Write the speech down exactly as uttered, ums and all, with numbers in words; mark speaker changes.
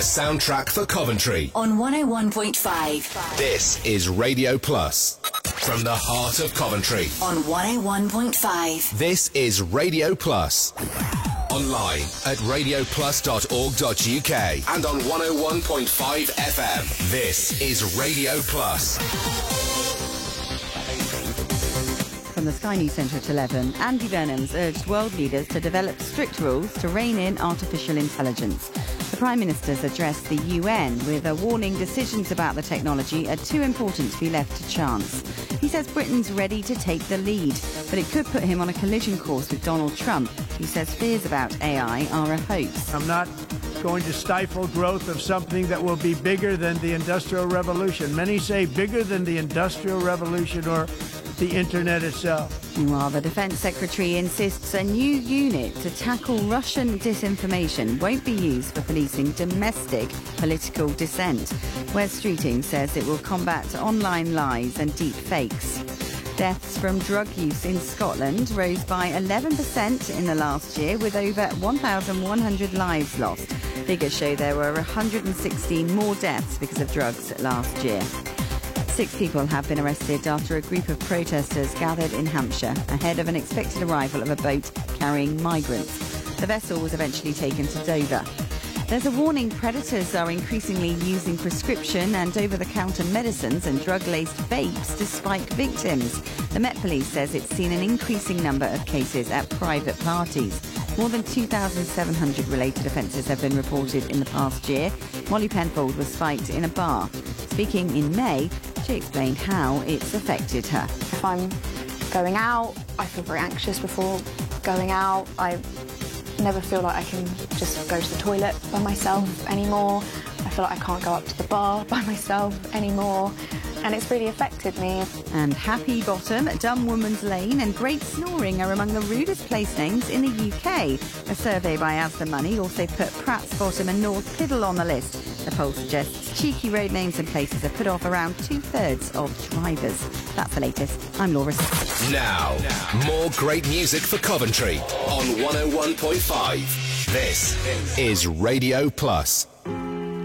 Speaker 1: Soundtrack for Coventry
Speaker 2: on one oh one point five.
Speaker 1: This is Radio Plus. From the heart of Coventry
Speaker 2: on one oh one point five.
Speaker 1: This is Radio Plus. Online at radio plus dot org dot U K and on one oh one point five F M. This is Radio Plus.
Speaker 3: From the Sky News Centre at eleven, Andy Burnham's urged world leaders to develop strict rules to rein in artificial intelligence. The Prime Minister's addressed the U N with a warning decisions about the technology are too important to be left to chance. He says Britain's ready to take the lead, but it could put him on a collision course with Donald Trump, who says fears about A I are a hoax.
Speaker 4: I'm not going to stifle growth of something that will be bigger than the Industrial Revolution. Many say bigger than the Industrial Revolution or the Internet itself.
Speaker 3: Meanwhile, the Defence Secretary insists a new unit to tackle Russian disinformation won't be used for policing domestic political dissent. Wes Streeting says it will combat online lies and deep fakes. Deaths from drug use in Scotland rose by eleven percent in the last year, with over one thousand one hundred lives lost. Figures show there were one hundred sixteen more deaths because of drugs last year. Six people have been arrested after a group of protesters gathered in Hampshire ahead of an expected arrival of a boat carrying migrants. The vessel was eventually taken to Dover. There's a warning predators are increasingly using prescription and over-the-counter medicines and drug-laced vapes to spike victims. The Met Police says it's seen an increasing number of cases at private parties. More than two thousand seven hundred related offences have been reported in the past year. Molly Penfold was spiked in a bar. Speaking in May, she explained how it's affected her.
Speaker 5: If I'm going out, I feel very anxious before going out. I never feel like I can just go to the toilet by myself anymore. I feel like I can't go up to the bar by myself anymore. And it's really affected me.
Speaker 3: And Happy Bottom, Dumb Woman's Lane and Great Snoring are among the rudest place names in the U K. A survey by Asda Money also put Pratt's Bottom and North Piddle on the list. The poll suggests cheeky road names and places have put off around two-thirds of drivers. That's the latest. I'm Laura.
Speaker 1: Now, more great music for Coventry on one oh one point five. This is Radio Plus.